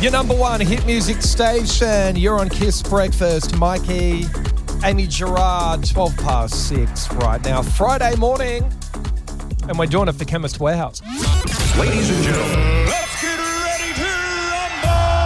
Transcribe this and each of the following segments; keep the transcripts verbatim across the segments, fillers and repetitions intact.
Your number one hit music station. You're on Kiss Breakfast. Mikey, Amy Gerard, twelve past six right now. Friday morning. And we're doing it for Chemist Warehouse. Ladies and gentlemen, Let's get ready to rumble.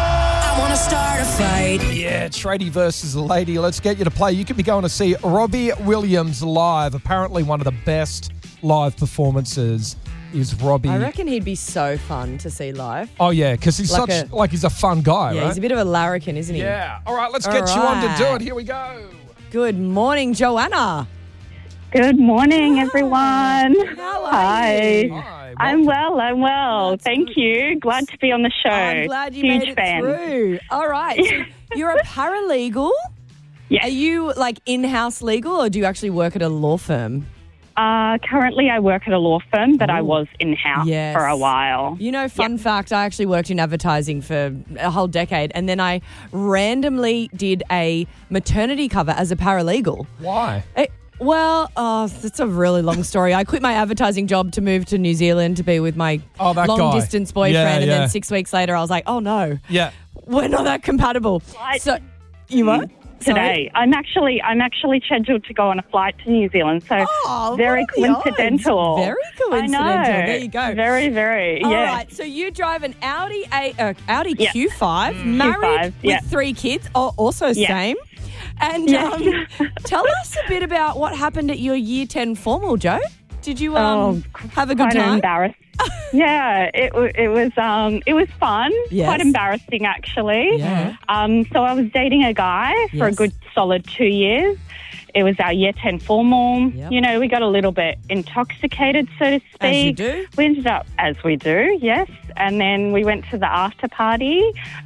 I want to start a fight. Yeah, Tradie versus Lady. Let's get you to play. You could be going to see Robbie Williams live. Apparently one of the best live performances is Robbie. I reckon he'd be so fun to see live. Oh, yeah, because he's Like such, a- like he's a fun guy, Yeah, right? he's a bit of a larrikin, isn't he? Yeah. All right, let's All get you on to do right. it. Here we go. Good morning, Joanna. Good morning, everyone. How are Hi. you? Hi. I'm well, I'm well. That's Thank good. you. Glad to be on the show. I'm glad you Huge made it fan. through. All right. So you're a paralegal. Yes. Are you like in-house legal or do you actually work at a law firm? Uh, currently, I work at a law firm, but I Ooh. was in-house Yes. for a while. You know, fun fact, I actually worked in advertising for a whole decade and then I randomly did a maternity cover as a paralegal. Why? It, well, oh, it's a really long story. I quit my advertising job to move to New Zealand to be with my Oh, that guy. long-distance boyfriend, Yeah, and yeah. then six weeks later, I was like, "Oh no, Yeah. we're not that compatible." Right. So, you what? Sorry? Today, I'm actually I'm actually scheduled to go on a flight to New Zealand, so Oh, very what are the odds? coincidental. Very coincidental. I know. There you go. Very, very. All yeah. right, so you drive an Audi A, uh, Audi Yeah. Q five, married Q five, yeah. with three kids, oh, also Yeah. same. And Yeah. um, tell us a bit about what happened at your Year ten formal, Joe. Did you um, Oh, have a good Quite time? embarrassed. yeah, it w- it was um it was fun. Yes. Quite embarrassing actually. Yeah. Um, so I was dating a guy for a Yes. good solid two years. It was our year ten formal. Yep. You know, we got a little bit intoxicated, so to speak. As you do. We ended up as we do, yes. And then we went to the after party.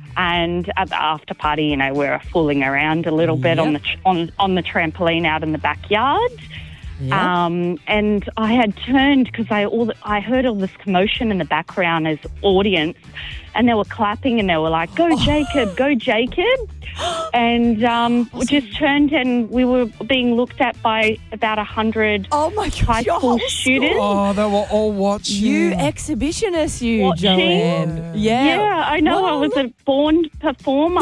And at the after party, you know, we were fooling around a little bit on the Yep. tr- on on the trampoline out in the backyard. Yeah. Um, and I had turned because I all I heard all this commotion in the background as audience, and they were clapping and they were like, "Go Jacob, go Jacob!" And um, we just turned and we were being looked at by about a hundred oh my God, high your school whole students. Oh, they were all watching. You exhibitionist, you, Watching. Joanne. Yeah. Yeah, I know. I Well, was a born performer.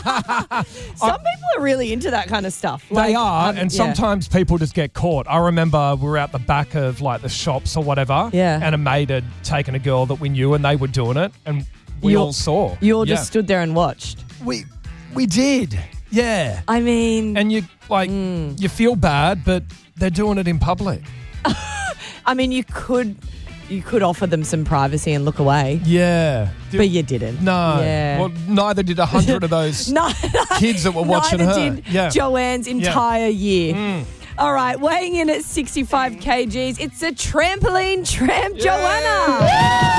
Some people are really into that kind of stuff. They Like, are, um, and yeah. sometimes people just get caught. I remember we were out the back of like the shops or whatever, Yeah. and a mate had taken a girl that we knew, and they were doing it, and we You- all saw. You all Yeah. just stood there and watched. we we did, yeah. I mean, And you like Mm. you feel bad, but they're doing it in public. I mean, you could you could offer them some privacy and look away, Yeah, but you didn't. no. Yeah. Well, neither did a hundred of those No, kids that were watching neither her. did Yeah. Joanne's entire year. Mm. All right, weighing in at sixty-five kilograms, it's a trampoline tramp, Joanna.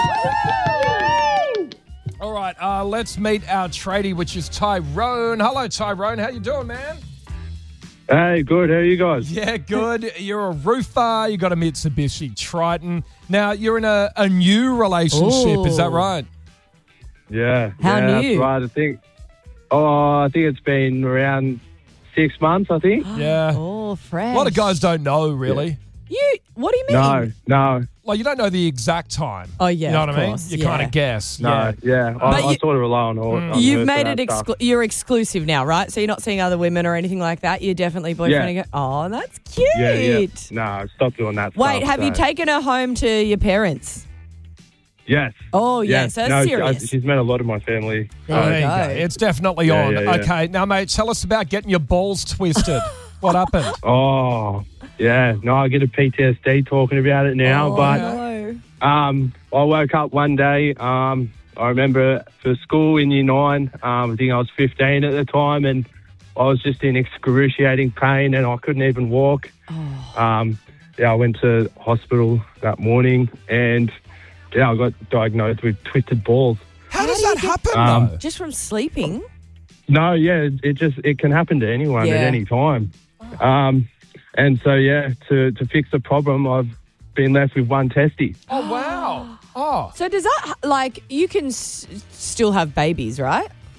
All right, uh, let's meet our tradie, which is Tyrone. Hello, Tyrone. How you doing, man? Hey, good. How are you guys? Yeah, good. You're a roofer. You got a Mitsubishi Triton. Now, you're in a, a new relationship. Is that Ooh. right? Yeah. How yeah, new? That's right. I think. Oh, I think it's been around six months. I think. Yeah. Oh, fresh. A lot of guys don't know, really. You, what do you mean? No, no, Like, you don't know the exact time. Oh, yeah, You know of what I mean? course, You yeah. kind of guess. no. Yeah. Yeah, But I, I you- sort of rely on all. on You've her for made that it. stuff. Exclu- you're exclusive now, right? So you're not seeing other women or anything like that. You're definitely boyfriend. Yeah. again. Oh, that's cute. Yeah, yeah. No, stop doing that. Wait, stuff, have you so- taken her home to your parents? Yes. Oh, Yeah. yes, that's no, she- serious. I- she's met a lot of my family. There Oh, you there you go. go. It's definitely Yeah, on. yeah, yeah. Okay. Now, mate, tell us about getting your balls twisted. What happened? Oh, yeah. No, I get a P T S D talking about it now, Oh, but no. Um, I woke up one day. Um, I remember for school in year nine. Um, I think I was fifteen at the time, and I was just in excruciating pain, and I couldn't even walk. Oh. Um, yeah, I went to hospital that morning, and yeah, I got diagnosed with twisted balls. How does that happen, Um, though? Just from sleeping? No, yeah, it, it just it can happen to anyone Yeah. at any time. Um, and so yeah, to to fix the problem, I've been left with one testy. Oh, wow. Oh. So does that, like, you can s- still have babies, right?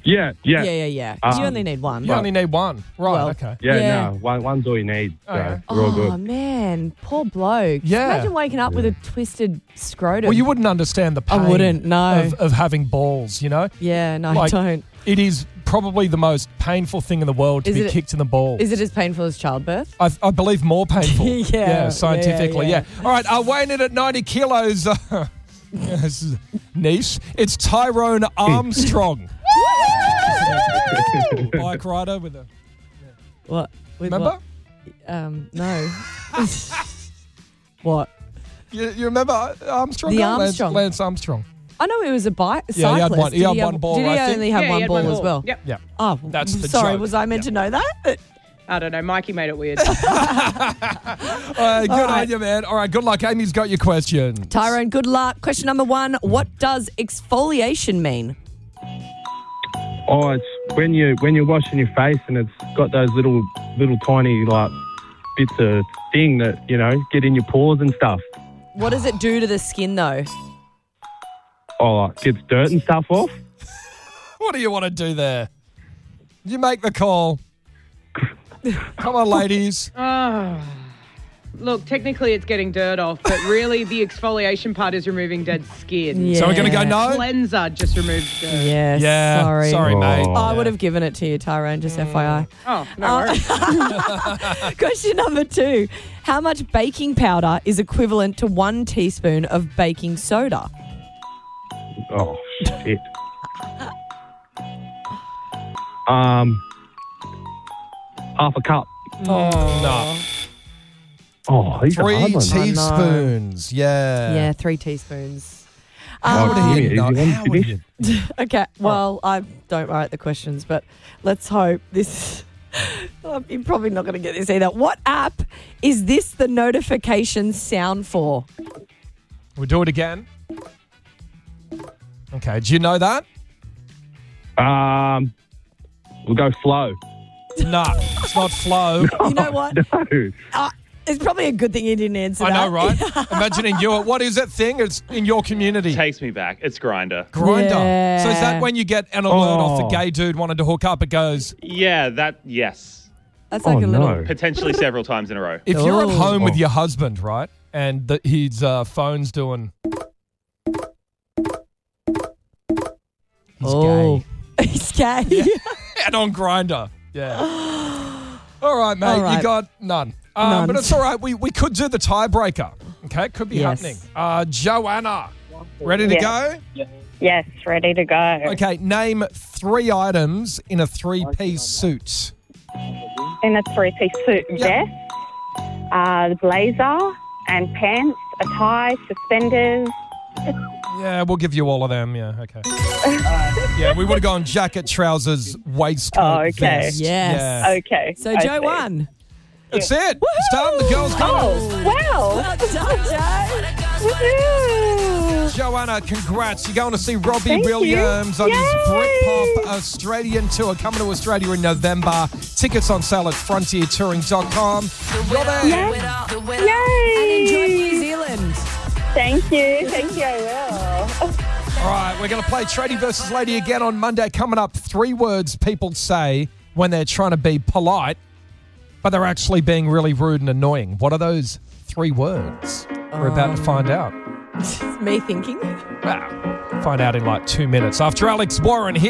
Yeah, yeah. Yeah, yeah, yeah. Um, you only need one. You only need one. Right, Well, okay. Yeah, Yeah. no, one, one's all you need. So Okay. we're all Oh, good. man. Poor bloke. Yeah. Imagine waking up with a twisted scrotum. Well, you wouldn't understand the I pain wouldn't, no. of, of having balls, you know? Yeah, no, Like- I don't. It is probably the most painful thing in the world to Is be it- kicked in the balls. Is it as painful as childbirth? I, I believe more painful. Yeah, yeah, scientifically, yeah. yeah, All right, uh, weighing in at ninety kilos. Uh, yeah, this is niche. It's Tyrone Armstrong. Bike rider with a. What? With Remember? what? Um, no. What? You, you remember Armstrong? The Lance- Armstrong. Lance Armstrong. I know it was a bike. Yeah, he had cyclist. one- he Did had have- one ball, Did he I think. only have Yeah, he one had ball one as ball. well? Yep. Yeah. Oh, That's the sorry. joke. Was I meant Yeah. to know that? I don't know. Mikey made it weird. All right, good right. on you, man. All right, good luck. Amy's got your question. Tyrone, good luck. Question number one. What does exfoliation mean? Oh, it's when you when you're washing your face and it's got those little little tiny like bits of thing that you know get in your pores and stuff. What does it do to the skin, though? Oh, like gets dirt and stuff off. What do you want to do there? You make the call. Come on, ladies. Oh. Look, technically it's getting dirt off, but really the exfoliation part is removing dead skin. Yeah. So we're going to go no? Cleanser just removes dirt. Yes. Yeah. Sorry. Sorry, mate. Oh. I would have given it to you, Tyrone, just F Y I. Oh, no Uh, worries. Question number two. How much baking powder is equivalent to one teaspoon of baking soda? Oh shit. Um, half a cup. No. Oh, these are Three hard ones. teaspoons. Yeah. Yeah, three teaspoons. How Um, would Oh, you yeah, know? easy one, How would finish. you? Okay, well, I don't write the questions, but let's hope this. Oh, you're probably not going to get this either. What app is this the notification sound for? We'll do it again. Okay. Do you know that? Um, we'll go flow. No, it's not Flow. You know what? No. Uh, it's probably a good thing you didn't answer I that. know, right? Imagining you. What is that thing? It's in your community. Takes me back. It's Grinder. Grinder. Yeah. So is that when you get an alert off Oh. the gay dude wanting to hook up? It goes. Yeah, that, yes. That's like Oh, a little. no. Potentially several times in a row. If you're at Oh. home with Oh. your husband, right, and the, his uh, phone's doing. He's Oh. gay. He's gay. And on Grinder. Yeah. All right, mate. All right. You got none. Um, None. But it's all right. We, we could do the tiebreaker. Okay, could be Yes. happening. Uh, Joanna, ready to Yeah. go? Yes, ready to go. Okay, name three items in a three-piece suit. In a three-piece suit Yeah. vest, uh, the blazer and pants, a tie, suspenders. Yeah, we'll give you all of them. Yeah, okay. Yeah, we would have gone jacket, trousers, waistcoat, Oh, okay. vest. Yes. Yeah. Okay. So I Joe see. won. That's it. It's done. The girls got it. Oh, wow. Well done, Joe. Woohoo. Joanna, congrats. You're going to see Robbie Thank you. Williams on his Yay. Britpop Australian tour coming to Australia in November. Tickets on sale at frontier touring dot com. Robbie. Yay. And enjoy New Zealand. Thank you. Thank you, I will. All right, we're going to play Tradie versus Lady again on Monday. Coming up, three words people say when they're trying to be polite, but they're actually being really rude and annoying. What are those three words? We're about to find out. It's me thinking. Wow. Find out in like two minutes after Alex Warren here.